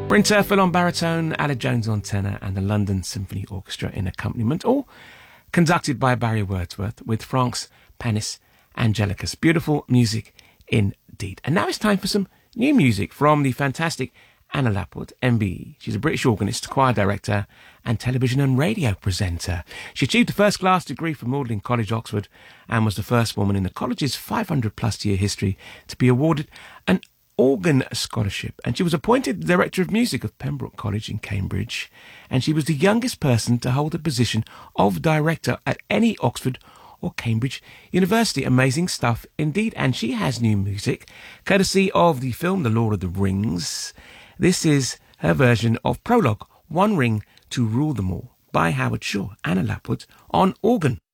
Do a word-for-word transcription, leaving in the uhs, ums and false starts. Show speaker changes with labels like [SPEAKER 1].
[SPEAKER 1] Bryn Terfel on baritone, Aled Jones on tenor, and the London Symphony Orchestra in accompaniment, all conducted by Barry Wordsworth with Franck's Panis Angelicus. Beautiful music indeed. And now it's time for some new music from the fantastic Anna Lapwood, M B E. She's a British organist, choir director, and television and radio presenter. She achieved a first-class degree from Magdalen College, Oxford, and was the first woman in the college's five hundred plus year history to be awarded an organ scholarship, and she was appointed the Director of Music of Pembroke College in Cambridge, and she was the youngest person to hold the position of director at any Oxford or Cambridge University. Amazing stuff indeed. And she has new music courtesy of the film The Lord of the Rings. This is her version of Prologue, One Ring to Rule Them All, by Howard Shaw. Anna Lapwood on organ.